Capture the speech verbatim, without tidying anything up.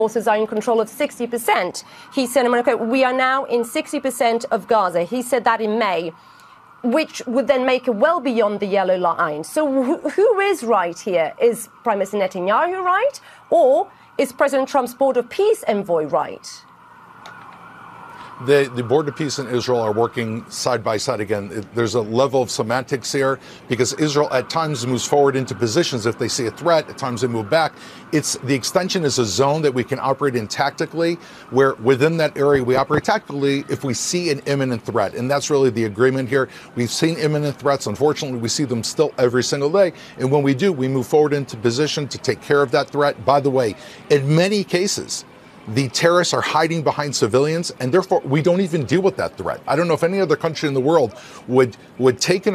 forces are in control of sixty percent. He said, America, we are now in sixty percent of Gaza. He said that in May, which would then make it well beyond the yellow line. So who, who is right here? Is Prime Minister Netanyahu right? Or is President Trump's Board of Peace envoy right? The, the Board of Peace and Israel are working side by side. Again, there's a level of semantics here because Israel at times moves forward into positions if they see a threat. At times they move back. It's the extension is a zone that we can operate in tactically, where within that area we operate tactically if we see an imminent threat. And that's really the agreement here. We've seen imminent threats. Unfortunately, we see them still every single day. And when we do, we move forward into position to take care of that threat. By the way, in many cases, the terrorists are hiding behind civilians, and therefore we don't even deal with that threat. I don't know if any other country in the world would would take an